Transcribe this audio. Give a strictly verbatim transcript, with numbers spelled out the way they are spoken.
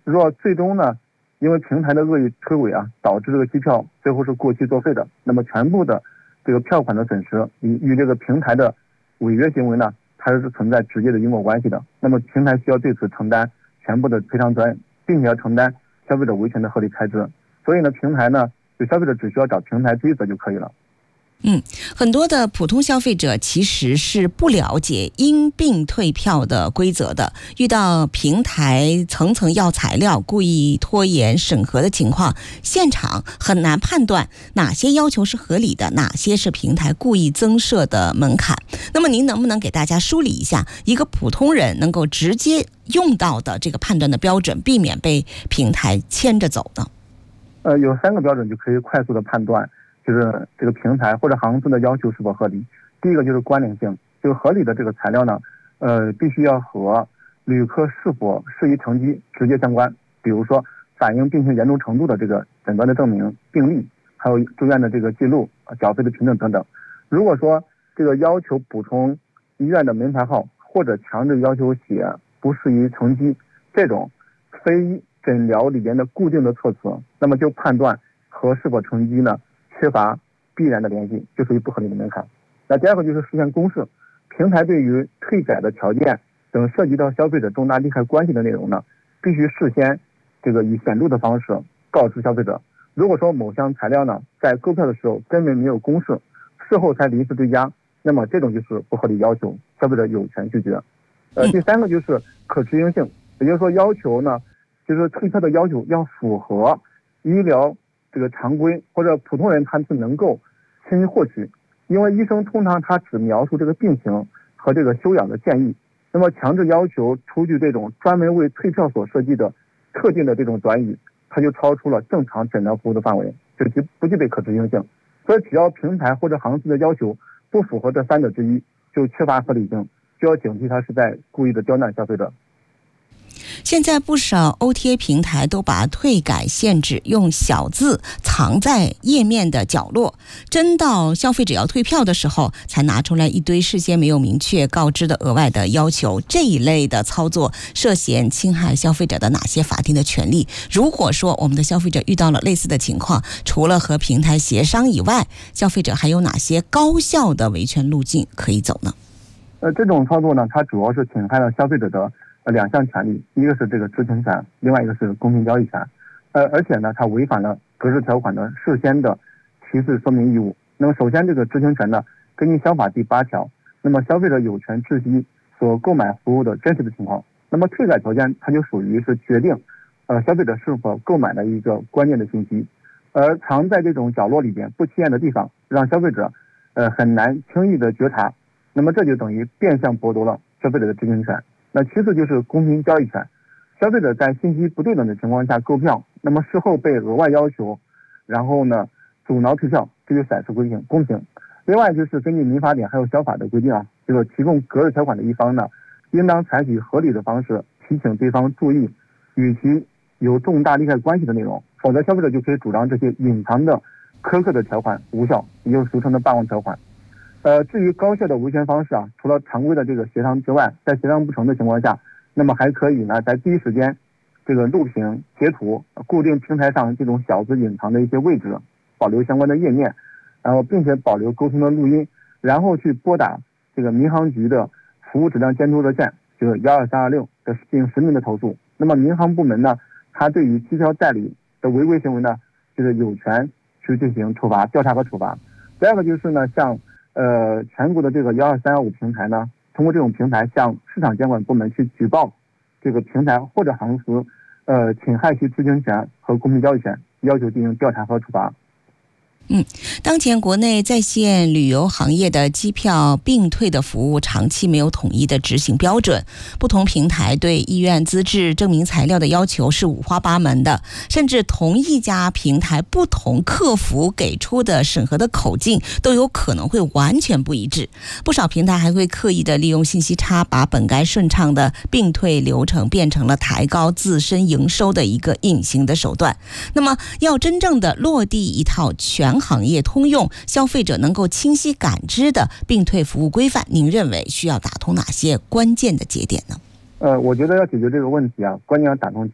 若最终呢，因为平台的恶意推诿啊，导致这个机票最后是过期作废的，那么全部的这个票款的损失与与这个平台的违约行为呢，它是存在直接的因果关系的。那么平台需要对此承担全部的赔偿责任，并且要承担消费者维权的合理开支。所以呢，平台呢，就消费者只需要找平台追责就可以了。 嗯，很多的普通消费者其实是不了解因病退票的规则的，遇到平台层层要材料、故意拖延审核的情况，现场很难判断哪些要求是合理的，哪些是平台故意增设的门槛。那么您能不能给大家梳理一下一个普通人能够直接用到的这个判断的标准，避免被平台牵着走呢？ 呃，有三个标准就可以快速的判断就是这个平台或者航司的要求是否合理。第一个就是关联性，就是合理的这个材料呢，呃，必须要和旅客是否适宜乘机直接相关。比如说反映病情严重程度的这个诊断的证明、病历，还有住院的这个记录、缴费的凭证等等。如果说这个要求补充医院的门牌号，或者强制要求写不适宜乘机这种非诊疗里边的固定的措辞，那么就判断和是否乘机呢缺乏必然的联系，就属于不合理的门槛。那第二个就是实现公示，平台对于退改的条件等涉及到消费者重大利害关系的内容呢，必须事先这个以显著的方式告知消费者。如果说某项材料呢在购票的时候根本没有公示，事后才临时追加，那么这种就是不合理要求，消费者有权拒绝。呃，第三个就是可执行性，也就是说要求呢，就是退票的要求要符合医疗这个常规，或者普通人他是能够轻易获取，因为医生通常他只描述这个病情和这个休养的建议，那么强制要求出具这种专门为退票所设计的特定的这种短语，它就超出了正常诊疗服务的范围，就具不具备可执行性。所以只要平台或者航司的要求不符合这三者之一，就缺乏合理性，就要警惕他是在故意的刁难消费者。 现在不少 O T A 平台都把退改限制用小字藏在页面的角落，真到消费者要退票的时候才拿出来一堆事先没有明确告知的额外的要求。这一类的操作涉嫌侵害消费者的哪些法定的权利？如果说我们的消费者遇到了类似的情况，除了和平台协商以外，消费者还有哪些高效的维权路径可以走呢？ 呃，这种操作呢，它主要是侵害了消费者的呃两项权利，一个是这个知情权，另外一个是公平交易权。呃，而且呢，它违反了格式条款的事先的提示说明义务。那么首先这个知情权呢，根据消法第八条，那么消费者有权知悉所购买服务的真实的情况。那么退改条件它就属于是决定呃消费者是否购买的一个关键的信息，而藏在这种角落里边不起眼的地方，让消费者呃很难轻易的觉察，那么这就等于变相剥夺了消费者的知情权。那其次就是公平交易权，消费者在信息不对等的情况下购票，那么事后被额外要求，然后呢阻挠退票，这就显示公平公平。另外就是根据民法典还有消法的规定啊，这个提供格式条款的一方呢，应当采取合理的方式提醒对方注意与其有重大利害关系的内容，否则消费者就可以主张这些隐藏的苛刻的条款无效，也就是俗称的霸王条款。呃，至于高效的维权方式啊，除了常规的这个协商之外，在协商不成的情况下，那么还可以呢，在第一时间这个录屏、截图，固定平台上这种小字隐藏的一些位置，保留相关的页面，然后并且保留沟通的录音，然后去拨打这个民航局的服务质量监督热线，就是幺二三二六的进行实名的投诉。那么民航部门呢，它对于机票代理的违规行为呢，就是有权去进行处罚、调查和处罚。第二个就是呢，像呃，全国的这个幺二三幺五平台呢，通过这种平台向市场监管部门去举报这个平台或者航司，呃，侵害其知情权和公平交易权，要求进行调查和处罚。 嗯，当前国内在线旅游行业的机票并退的服务长期没有统一的执行标准，不同平台对医院资质证明材料的要求是五花八门的，甚至同一家平台不同客服给出的审核的口径都有可能会完全不一致。不少平台还会刻意的利用信息差，把本该顺畅的并退流程变成了抬高自身营收的一个隐形的手段。那么要真正的落地一套全行业通用、消费者能够清晰感知的并退服务规范，您认为需要打通哪些关键的节点呢？ 呃，我觉得要解决这个问题啊，关键要打通